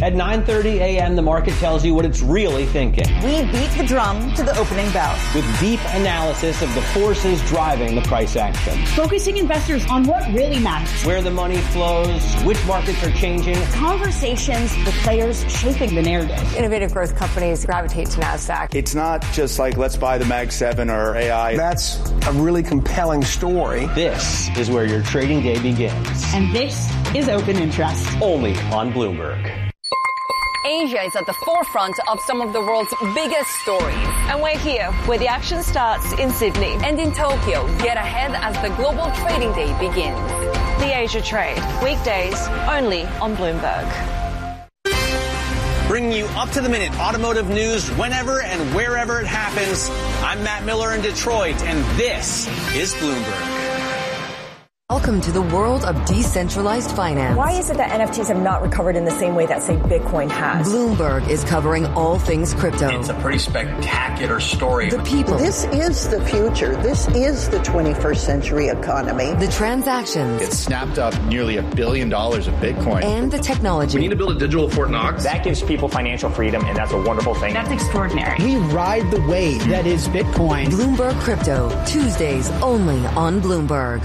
At 9:30 a.m., the market tells you what it's really thinking. We beat the drum to the opening bell. With deep analysis of the forces driving the price action. Focusing investors on what really matters. Where the money flows, which markets are changing. Conversations with players shaping the narrative. Innovative growth companies gravitate to NASDAQ. It's not just like, let's buy the Mag 7 or AI. That's a really compelling story. This is where your trading day begins. And this is Open Interest. Only on Bloomberg. Asia is at the forefront of some of the world's biggest stories. And we're here, where the action starts in Sydney. And in Tokyo, get ahead as the global trading day begins. The Asia Trade, weekdays only on Bloomberg. Bringing you up-to-the-minute automotive news whenever and wherever it happens. I'm Matt Miller in Detroit, and this is Bloomberg. Welcome to the world of decentralized finance. Why is it that NFTs have not recovered in the same way that, say, Bitcoin has? Bloomberg is covering all things crypto. It's a pretty spectacular story. The people. This is the future. This is the 21st century economy. The transactions. It snapped up nearly $1 billion of Bitcoin. And the technology. We need to build a digital Fort Knox. That gives people financial freedom, and that's a wonderful thing. That's extraordinary. We ride the wave that is Bitcoin. Bloomberg Crypto, Tuesdays only on Bloomberg.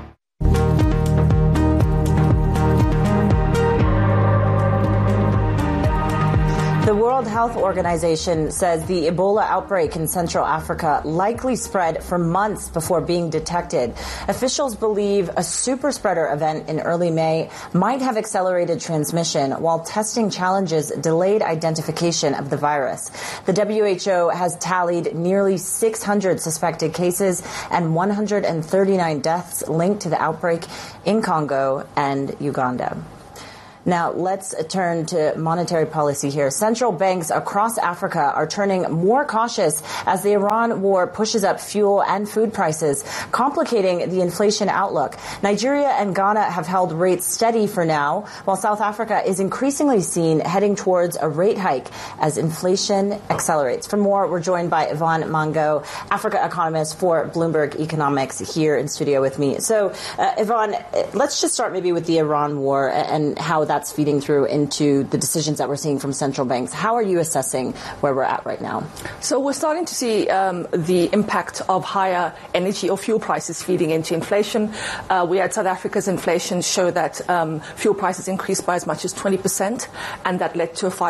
The World Health Organization says the Ebola outbreak in Central Africa likely spread for months before being detected. Officials believe a super spreader event in early May might have accelerated transmission, while testing challenges delayed identification of the virus. The WHO has tallied nearly 600 suspected cases and 139 deaths linked to the outbreak in Congo and Uganda. Now, let's turn to monetary policy here. Central banks across Africa are turning more cautious as the Iran war pushes up fuel and food prices, complicating the inflation outlook. Nigeria and Ghana have held rates steady for now, while South Africa is increasingly seen heading towards a rate hike as inflation accelerates. For more, we're joined by Yvonne Mango, Africa economist for Bloomberg Economics, here in studio with me. So, Yvonne, let's just start maybe with the Iran war and how that's feeding through into the decisions that we're seeing from central banks. How are you assessing where we're at right now? So we're starting to see the impact of higher energy or fuel prices feeding into inflation. We had South Africa's inflation show that fuel prices increased by as much as 20%, and that led to a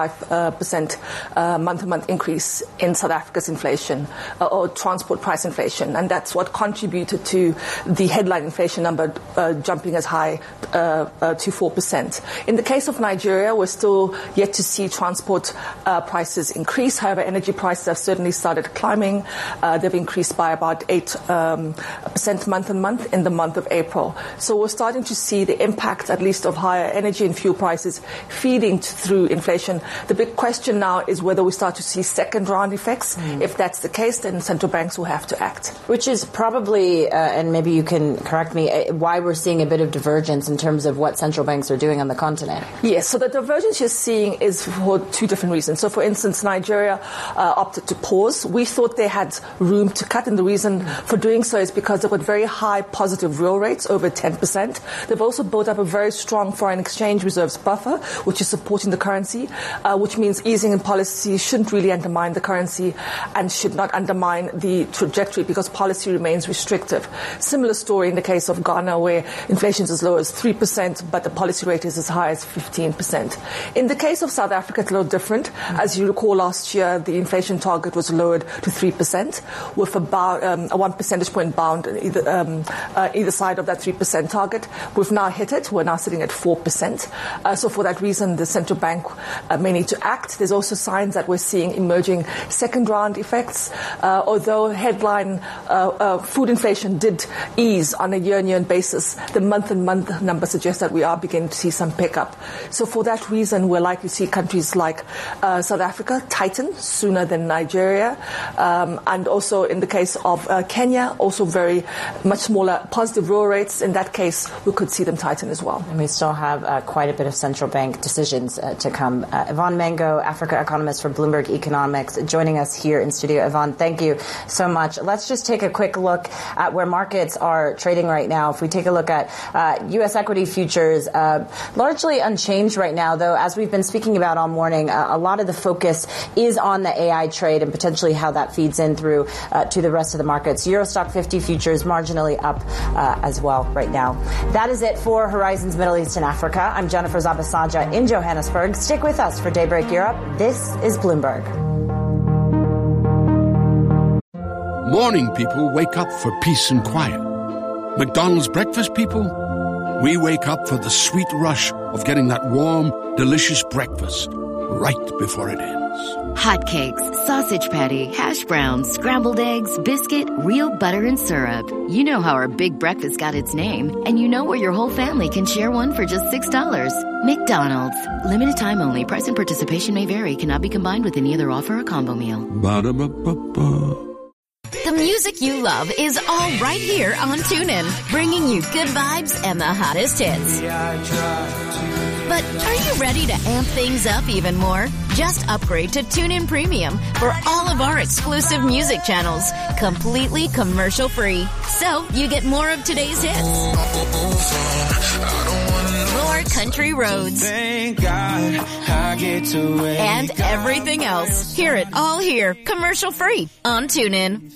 5.5% month-to-month increase in South Africa's inflation or transport price inflation, and that's what contributed to the headline inflation number jumping as high to 4%. In the case of Nigeria, we're still yet to see transport prices increase. However, energy prices have certainly started climbing. They've increased by about 8% month on month in the month of April. So we're starting to see the impact, at least, of higher energy and fuel prices feeding through inflation. The big question now is whether we start to see second round effects. If that's the case, then central banks will have to act. Which is probably, and maybe you can correct me, why we're seeing a bit of divergence in terms of what central banks are doing on the continent. Yes, so the divergence you're seeing is for two different reasons. So, for instance, Nigeria opted to pause. We thought they had room to cut, and the reason for doing so is because they've got very high positive real rates, over 10%. They've also built up a very strong foreign exchange reserves buffer, which is supporting the currency, which means easing in policy shouldn't really undermine the currency and should not undermine the trajectory because policy remains restrictive. Similar story in the case of Ghana, where inflation is as low as 3%, but the policy rate is as high as 15%. In the case of South Africa, it's a little different. As you recall, last year, the inflation target was lowered to 3%, with about a 1 percentage point bound either side of that 3% target. We've now hit it. We're now sitting at 4%. So for that reason, the central bank may need to act. There's also signs that we're seeing emerging second-round effects. Although headline food inflation did ease on a year-on-year basis, the month-on-month number suggests that we are beginning to see some pickup. So for that reason, we're likely to see countries like South Africa tighten sooner than Nigeria. And also in the case of Kenya, also very much smaller positive real rates. In that case, we could see them tighten as well. And we still have quite a bit of central bank decisions to come. Yvonne Mango, Africa economist for Bloomberg Economics, joining us here in studio. Yvonne, thank you so much. Let's just take a quick look at where markets are trading right now. If we take a look at U.S. equity futures, largely unchanged right now, though, as we've been speaking about all morning, a lot of the focus is on the AI trade and potentially how that feeds in through to the rest of the markets. Euro Stock 50 futures marginally up as well right now. That is it for Horizons Middle East and Africa. I'm Jennifer Zabasajja in Johannesburg. Stick with us for Daybreak Europe. This is Bloomberg. Morning people wake up for peace and quiet. McDonald's breakfast people, we wake up for the sweet rush of getting that warm, delicious breakfast right before it ends. Hotcakes, sausage patty, hash browns, scrambled eggs, biscuit, real butter and syrup. You know how our big breakfast got its name, and you know where your whole family can share one for just $6. McDonald's. Limited time only. Price and participation may vary. Cannot be combined with any other offer or combo meal. Ba-da-ba-ba-ba. The music you love is all right here on TuneIn, bringing you good vibes and the hottest hits. But are you ready to amp things up even more? Just upgrade to TuneIn Premium for all of our exclusive music channels, completely commercial-free. So you get more of today's hits, more country roads, and everything else. Hear it all here, commercial-free on TuneIn.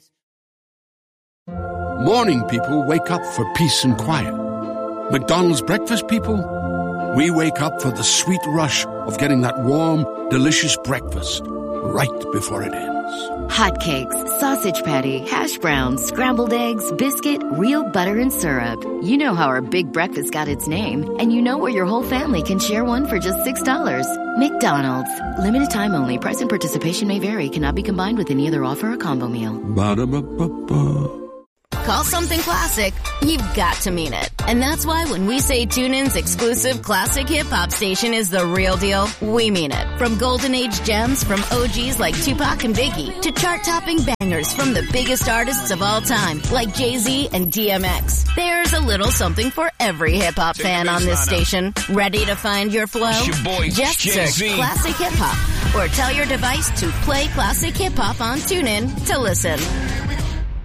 Morning people wake up for peace and quiet. McDonald's breakfast people, we wake up for the sweet rush of getting that warm, delicious breakfast right before it ends. Hotcakes, sausage patty, hash browns, scrambled eggs, biscuit, real butter and syrup. You know how our big breakfast got its name, and you know where your whole family can share one for just $6. McDonald's. Limited time only. Price and participation may vary. Cannot be combined with any other offer or combo meal. Ba-da-ba-ba-ba. Call something classic, you've got to mean it. And that's why when we say TuneIn's exclusive classic hip-hop station is the real deal, we mean it. From golden age gems from OGs like Tupac and Biggie to chart-topping bangers from the biggest artists of all time like Jay-Z and DMX. There's a little something for every hip-hop fan on this station. Ready to find your flow? Just search Classic Hip-Hop or tell your device to play Classic Hip-Hop on TuneIn to listen.